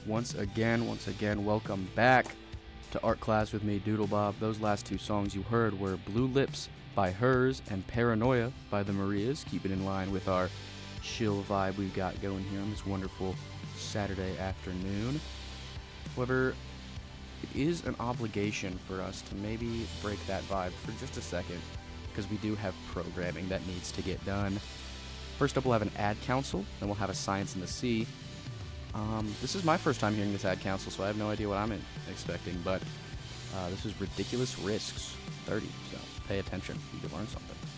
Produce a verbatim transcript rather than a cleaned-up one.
once again, once again, welcome back to Art Class with me, Doodle Bob. Those last two songs you heard were Blue Lips by Hers and Paranoia by the Marias, keeping in line with our chill vibe we've got going here on this wonderful Saturday afternoon. However, it is an obligation for us to maybe break that vibe for just a second, because we do have programming that needs to get done. First up, we'll have an ad council, then we'll have a Science in the Sea. Um, this is my first time hearing this ad council, so I have no idea what I'm in- expecting, but uh, this is Ridiculous Risks thirty, so pay attention. You could learn something.